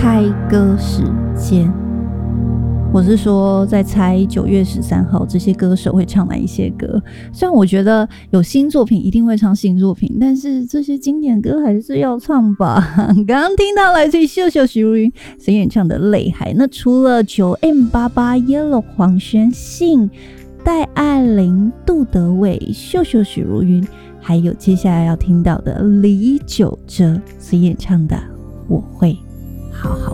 猜歌时间。我是说在猜9月13号这些歌手会唱哪一些歌。虽然我觉得有新作品一定会唱新作品，但是这些经典歌还是要唱吧。刚刚听到来自于秀秀许茹芸所演唱的《泪海》。那除了 9M88 Yellow 黄轩信、戴爱玲、杜德伟、秀秀许茹芸，还有接下来要听到的李玖哲所演唱的《我会好好